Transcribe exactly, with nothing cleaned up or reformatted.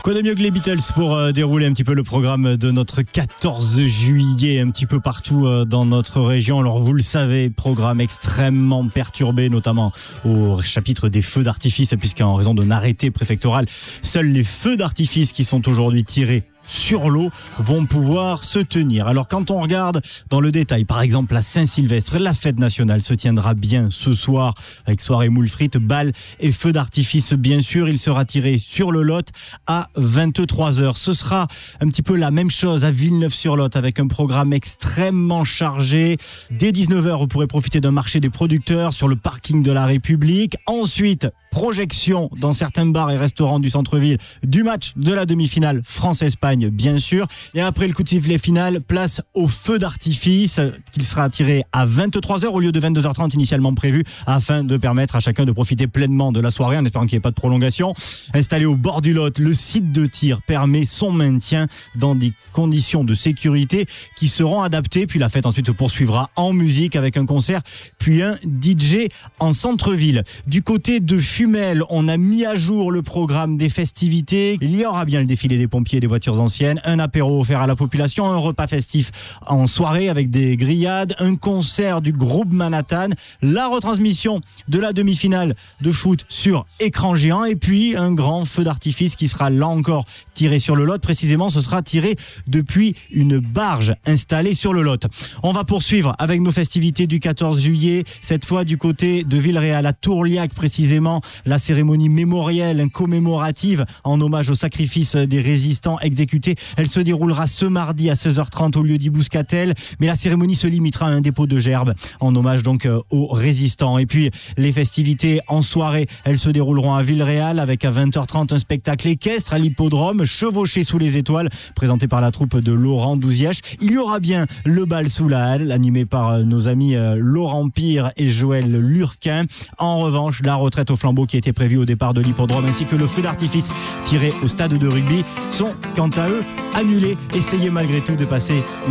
Quoi de mieux que les Beatles pour euh, dérouler un petit peu le programme de notre quatorze juillet, un petit peu partout euh, dans notre région. Alors vous le savez, programme extrêmement perturbé, notamment au chapitre des feux d'artifice, puisqu'en raison d'un arrêté préfectoral, seuls les feux d'artifice qui sont aujourd'hui tirés sur l'eau vont pouvoir se tenir. Alors quand on regarde dans le détail, par exemple la Saint-Sylvestre, la fête nationale se tiendra bien ce soir avec soirée moules frites, balles et feux d'artifice. Bien sûr, il sera tiré sur le Lot à vingt-trois heures. Ce sera un petit peu la même chose à Villeneuve-sur-Lot avec un programme extrêmement chargé. Dès dix-neuf heures, vous pourrez profiter d'un marché des producteurs sur le parking de la République. Ensuite, projection dans certains bars et restaurants du centre-ville du match de la demi-finale France-Espagne, bien sûr. Et après le coup de sifflet final, place au feu d'artifice qu'il sera tiré à vingt-trois heures au lieu de vingt-deux heures trente initialement prévu, afin de permettre à chacun de profiter pleinement de la soirée en espérant qu'il n'y ait pas de prolongation. Installé au bord du Lot, le site de tir permet son maintien dans des conditions de sécurité qui seront adaptées. Puis la fête ensuite se poursuivra en musique avec un concert puis un D J en centre-ville. Du côté de Fumel, on a mis à jour le programme des festivités. Il y aura bien le défilé des pompiers et des voitures anciennes, un apéro offert à la population, un repas festif en soirée avec des grillades, un concert du groupe Manhattan, la retransmission de la demi-finale de foot sur écran géant et puis un grand feu d'artifice qui sera là encore tiré sur le Lot. Précisément, ce sera tiré depuis une barge installée sur le Lot. On va poursuivre avec nos festivités du quatorze juillet, cette fois du côté de Villeréal à Tourliac précisément. La cérémonie mémorielle commémorative en hommage au sacrifice des résistants exécutés, elle se déroulera ce mardi à seize heures trente au lieu d'Ibouscatel, mais la cérémonie se limitera à un dépôt de gerbes en hommage donc aux résistants. Et puis les festivités en soirée, elles se dérouleront à Villeréal avec à vingt heures trente un spectacle équestre à l'hippodrome, chevauché sous les étoiles, présenté par la troupe de Laurent Douzièche. Il y aura bien le bal sous la halle, animé par nos amis Laurent Pire et Joël Lurquin. En revanche, la retraite au flambeau qui était prévu au départ de l'hippodrome ainsi que le feu d'artifice tiré au stade de rugby sont quant à eux annulés. Essayez malgré tout de passer